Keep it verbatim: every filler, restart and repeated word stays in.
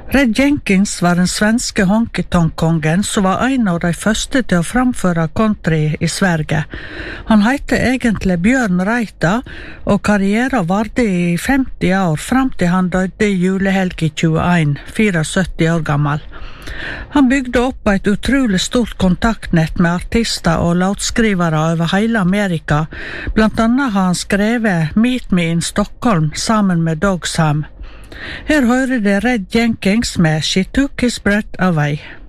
Red Jenkins var den svenske honky-tonk-kongen som var en av de første til å framføre country i Sverige. Han heter egentlig Bjørn Reita, og karrieren varte i femti år fram til han døde i julehelg i tjueén, syttifire år gammel. Han bygde opp et utrolig stort kontaktnett med artister og låtskrivere over hele Amerika. Blant annet har han skrevet Meet Me in Stockholm sammen med Dog Sam. Her hører det Red Jenkins med She Took His Breath Away.